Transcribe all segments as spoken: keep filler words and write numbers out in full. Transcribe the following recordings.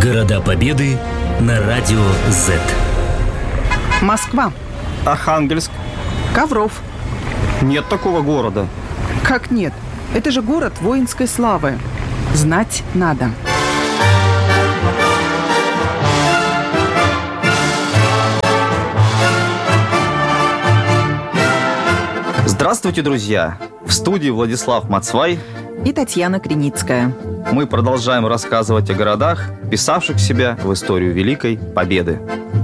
Города Победы на радио Z. Москва. Архангельск. Ковров. Нет такого города. Как нет? Это же город воинской славы. Знать надо. Здравствуйте, друзья! В студии Владислав Мацвай и Татьяна Криницкая. Мы продолжаем рассказывать о городах, вписавших себя в историю Великой Победы.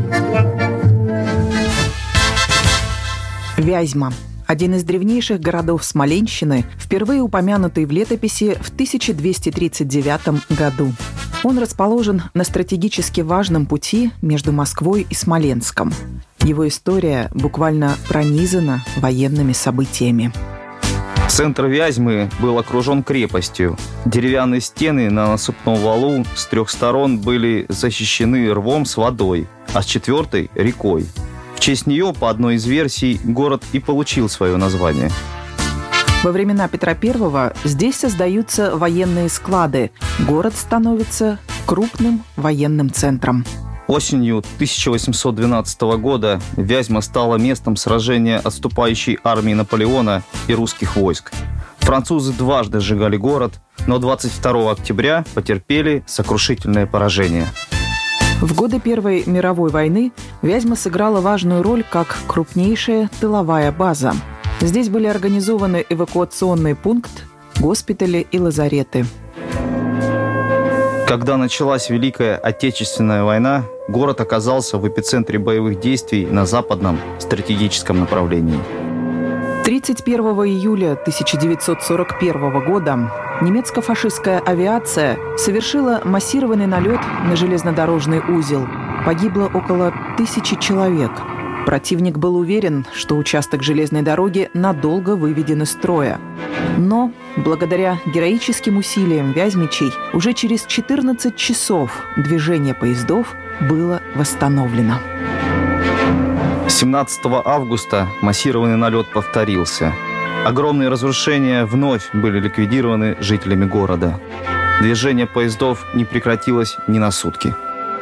Вязьма. Один из древнейших городов Смоленщины, впервые упомянутый в летописи в тысяча двести тридцать девятом году. Он расположен на стратегически важном пути между Москвой и Смоленском. Его история буквально пронизана военными событиями. Центр Вязьмы был окружен крепостью. Деревянные стены на насыпном валу с трех сторон были защищены рвом с водой, а с четвертой – рекой. В честь нее, по одной из версий, город и получил свое название. Во времена Петра Первого здесь создаются военные склады. Город становится крупным военным центром. Осенью тысяча восемьсот двенадцатого года Вязьма стала местом сражения отступающей армии Наполеона и русских войск. Французы дважды сжигали город, но двадцать второго октября потерпели сокрушительное поражение. В годы Первой мировой войны Вязьма сыграла важную роль как крупнейшая тыловая база. Здесь были организованы эвакуационный пункт, госпитали и лазареты. Когда началась Великая Отечественная война, город оказался в эпицентре боевых действий на западном стратегическом направлении. тридцать первого июля тысяча девятьсот сорок первого года немецко-фашистская авиация совершила массированный налет на железнодорожный узел. Погибло около тысячи человек. Противник был уверен, что участок железной дороги надолго выведен из строя. Но благодаря героическим усилиям вязьмичей уже через четырнадцать часов движение поездов было восстановлено. семнадцатого августа массированный налет повторился. Огромные разрушения вновь были ликвидированы жителями города. Движение поездов не прекратилось ни на сутки.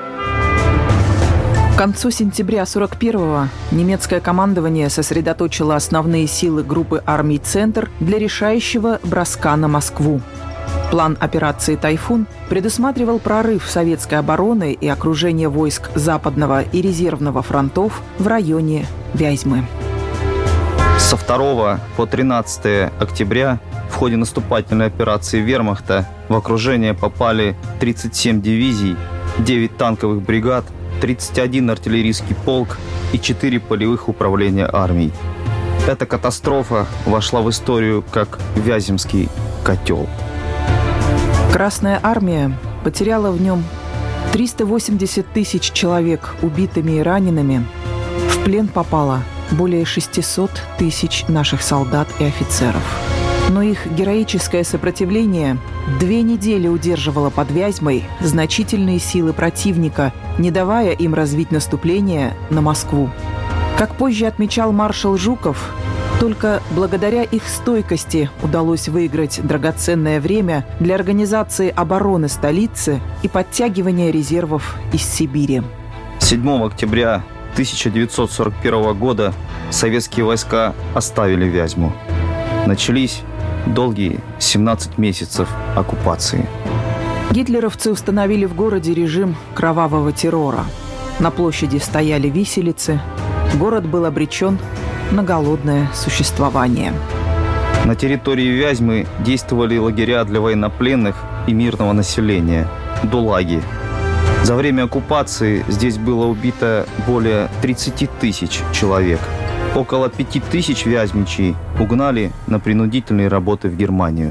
К концу сентября сорок первого немецкое командование сосредоточило основные силы группы армий «Центр» для решающего броска на Москву. План операции «Тайфун» предусматривал прорыв советской обороны и окружение войск Западного и Резервного фронтов в районе Вязьмы. Со второго по тринадцатое октября в ходе наступательной операции вермахта в окружение попали тридцать семь дивизий, девять танковых бригад, тридцать один артиллерийский полк и четыре полевых управления армий. Эта катастрофа вошла в историю как Вяземский котел. Красная армия потеряла в нем триста восемьдесят тысяч человек убитыми и ранеными. В плен попало более шестьсот тысяч наших солдат и офицеров. Но их героическое сопротивление две недели удерживало под Вязьмой значительные силы противника, не давая им развить наступление на Москву. Как позже отмечал маршал Жуков, только благодаря их стойкости удалось выиграть драгоценное время для организации обороны столицы и подтягивания резервов из Сибири. седьмого октября тысяча девятьсот сорок первого года советские войска оставили Вязьму. Начались долгие семнадцать месяцев оккупации. Гитлеровцы установили в городе режим кровавого террора. На площади стояли виселицы. Город был обречен на голодное существование. На территории Вязьмы действовали лагеря для военнопленных и мирного населения – дулаги. За время оккупации здесь было убито более тридцать тысяч человек. Около пяти тысяч вязьмичей угнали на принудительные работы в Германию.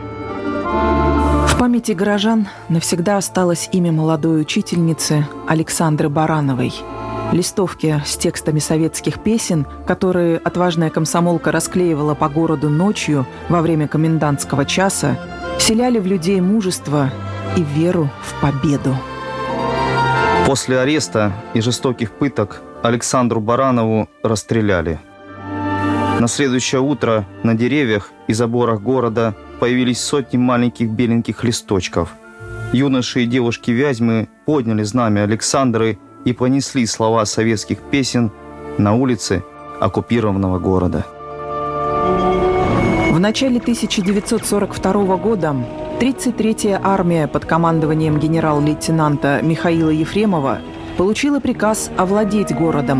В памяти горожан навсегда осталось имя молодой учительницы Александры Барановой. Листовки с текстами советских песен, которые отважная комсомолка расклеивала по городу ночью во время комендантского часа, вселяли в людей мужество и веру в победу. После ареста и жестоких пыток Александру Баранову расстреляли. На следующее утро на деревьях и заборах города появились сотни маленьких беленьких листочков. Юноши и девушки Вязьмы подняли знамя Александры и понесли слова советских песен на улицы оккупированного города. В начале тысяча девятьсот сорок второго года тридцать третья армия под командованием генерал-лейтенанта Михаила Ефремова получила приказ овладеть городом